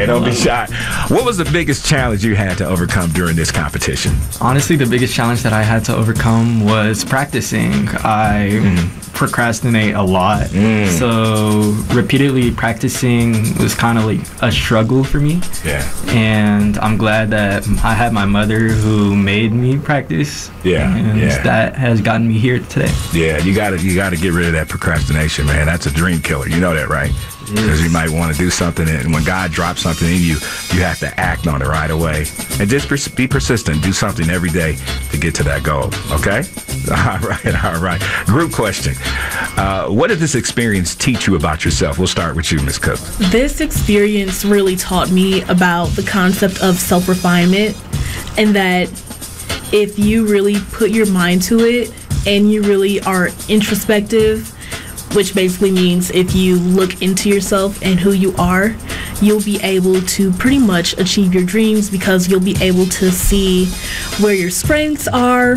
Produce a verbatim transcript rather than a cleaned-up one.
man. Don't be shy. What was the biggest challenge you had to overcome during this competition? Honestly, the biggest challenge that I had to overcome was practicing. I mm. procrastinate a lot. Mm. So repeatedly practicing was kind of like a struggle for me. Yeah. And I'm glad that I had my mother who made me practice. Yeah. And yeah. that has gotten me here today. Yeah, you gotta you gotta get rid of that procrastination, man. That's a dream killer. You know that, right? Because you might want to do something, and when God drops something in you, you have to act on it right away. And just pers- be persistent. Do something every day to get to that goal, okay? All right, all right. Group question. Uh, what did this experience teach you about yourself? We'll start with you, Miz Cook. This experience really taught me about the concept of self-refinement, and that if you really put your mind to it and you really are introspective, which basically means if you look into yourself and who you are, you'll be able to pretty much achieve your dreams, because you'll be able to see where your strengths are,